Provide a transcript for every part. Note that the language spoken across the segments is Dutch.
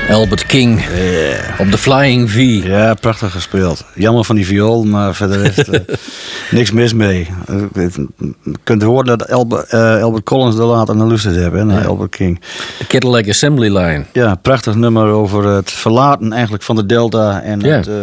Albert King op de Flying V. Ja, prachtig gespeeld. Jammer van die viool, maar verder is niks mis mee. Je kunt horen dat Albert Collins er later naar luisterd hebben, naar Albert King. De Cadillac Assembly Line. Ja, prachtig nummer over het verlaten eigenlijk van de Delta en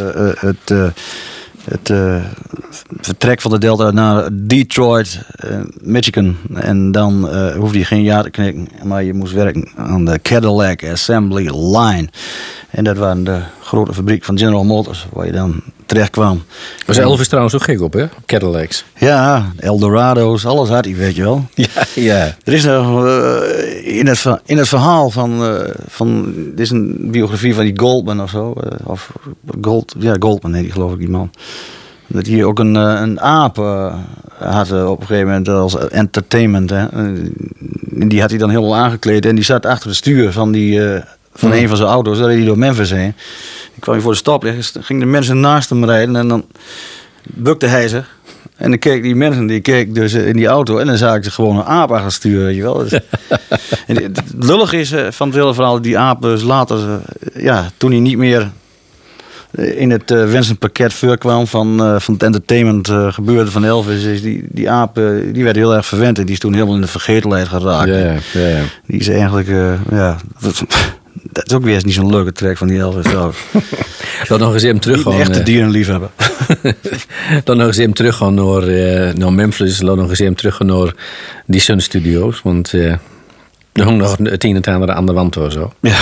het vertrek van de Delta naar Detroit, Michigan. En dan hoefde je geen ja te knikken, maar je moest werken aan de Cadillac Assembly Line. En dat was de grote fabriek van General Motors, waar je dan terecht kwam. Was Elvis trouwens ook gek op, hè? Cadillacs. Ja, Eldorado's, alles had hij, weet je wel. Ja. Er is nog in het verhaal van dit is een biografie van die Goldman of zo. Goldman heet die, geloof ik, die man. Dat hij ook een aap had op een gegeven moment als entertainment. Hè. En die had hij dan helemaal aangekleed en die zat achter het stuur van een van zijn auto's. Daar reed hij door Memphis heen. Ik kwam voor de stoplicht, gingen de mensen naast hem rijden en dan bukte hij zich. En dan keek die mensen, die keek dus in die auto en dan zag ik gewoon een aap achter het stuur, weet je wel. Dus, en het lullige is van het hele verhaal, die aap dus later, toen hij niet meer in het wensenpakket voorkwam van het entertainment gebeurde van Elvis, is die aap die werd heel erg verwend en die is toen helemaal in de vergetelheid geraakt. Ja. Die is eigenlijk, dat is ook weer eens niet zo'n leuke track van die Elvis. Dan nog eens hem terug. Niet een echte dierenliefhebber. Dan nog eens hem terug gaan naar Memphis. Dan nog eens hem terug gaan naar die Sun Studios. Want er hong nog het een en ander aan de wand of zo. Ja.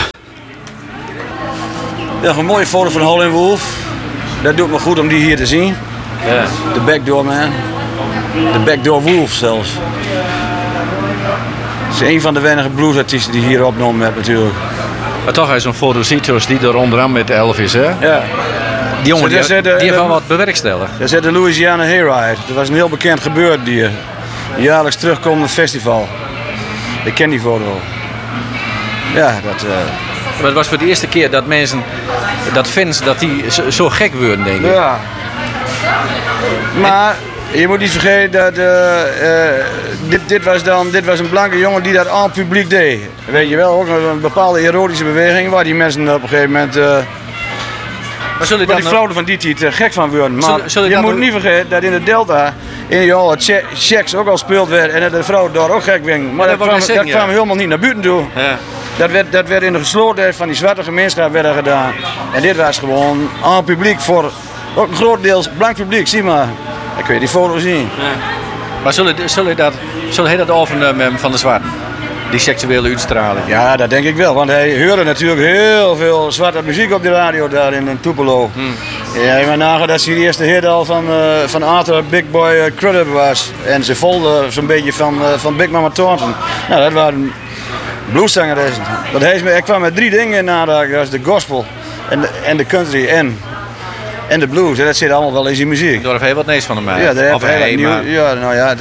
Ja, een mooie foto van Howlin' Wolf. Dat doet me goed om die hier te zien. Ja. De Backdoor Man. De Backdoor Wolf zelfs. Het is een van de weinige bluesartiesten die hier opgenomen hebben natuurlijk. Maar toch, hij is zo'n fotocitos die er onderaan met Elvis, hè? Ja. Die jongen die heeft wel wat bewerkstelligd. Dat is de Louisiana Hayride. Dat was een heel bekend gebeurdier. Een jaarlijks terugkomend festival. Ik ken die foto wel. Ja, dat... Maar het was voor de eerste keer dat mensen, dat fans, dat die zo gek worden, denk ik. Ja. Maar je moet niet vergeten dat dit was een blanke jongen die dat aan het publiek deed. Weet je wel, ook een bepaalde erotische beweging waar die mensen op een gegeven moment... Maar die vrouwen van die tijd gek van worden. Maar je moet niet vergeten dat in de Delta in die alle checks ook al speeld werd en dat de vrouwen daar ook gek werden. Maar dat kwam helemaal niet naar buiten toe. Ja. Dat werd in de geslotenheid van die zwarte gemeenschap werd gedaan. En dit was gewoon aan het publiek voor ook een groot deel blank publiek. Zie maar, ik weet die foto zien. Ja. Maar zullen hij dat overnemen van de zwarte? Die seksuele uitstraling? Ja, dat denk ik wel. Want hij hoorde natuurlijk heel veel zwarte muziek op de radio daar in Tupelo. Ja, je moet nagaan dat ze de eerste hit al van Arthur Big Boy Crudup was. En ze volgde zo'n beetje van Big Mama Thornton. Nou, dat waren blueszangeressen. Hij kwam met 3 dingen in aanraking. Dat is de gospel en de country en de blues. En dat zit allemaal wel in zijn muziek. Daar heeft hij wat nees van hem. Ja, daar heeft hij nieuw. Ja, nou ja,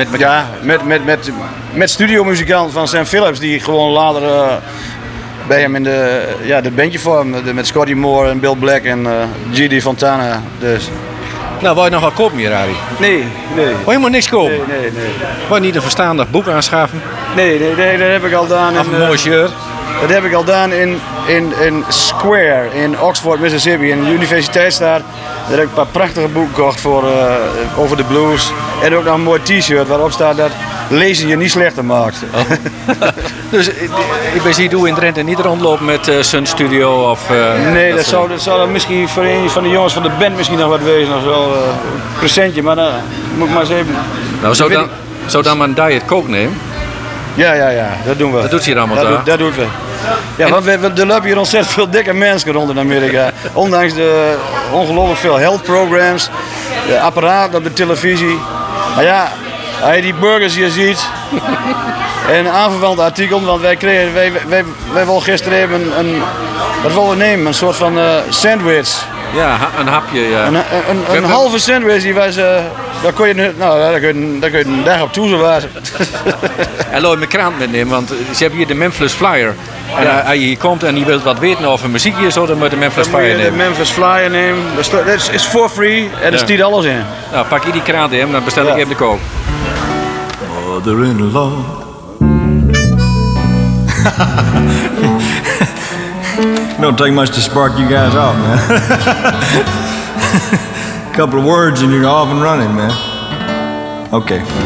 met studiomuzikanten van Sam Phillips die gewoon later bij hem in de bandje vormden. Met Scotty Moore en Bill Black en G.D. Fontana. Dus. Nou, wou je nog wat kopen hier, Harry? Nee. Wou je helemaal niks kopen? Nee. Wou je niet een verstandig boek aanschaffen? Nee, dat heb ik al gedaan. Of een mooi shirt? Dat heb ik al gedaan in Square in Oxford, Mississippi. In de universiteit staat. Daar heb ik een paar prachtige boeken gekocht over de blues. En ook nog een mooi t-shirt waarop staat dat lezen je niet slechter maakt. Oh. Dus ik ben hier in Drenthe niet rondlopen met Sun Studio of... nee, dat zou dan misschien voor een van de jongens van de band misschien nog wat wezen. Of zo, een presentje, maar dan moet ik maar eens even... Nou, zou dan maar een Diet Coke nemen? Ja, dat doen we. Dat doet ze hier allemaal daar? Dat doen we. Ja, want er lopen hier ontzettend veel dikke mensen rond in Amerika. Ondanks de ongelooflijk veel health programs, de apparaten op de televisie. Maar ja, als je die burgers hier ziet en aanverwant artikel, want wij wilden gisteren even wat willen we nemen? Een soort van sandwich. Ja, een hapje, ja. Een halve sandwich, die was... Daar kun je een dag op toe zo waren. En laat je mijn krant metnemen, want ze hebben hier de Memphis Flyer. En als je hier komt en je wilt wat weten over muziek hier, zo, dan moet je de Memphis Flyer nemen. De Memphis Flyer nemen. Dat is for free en er staat alles in. Nou, pak je die krant in, dan bestel ik even de koop. Mother-in-law. Don't take much to spark you guys off, man. A couple of words and you're off and running, man. Okay.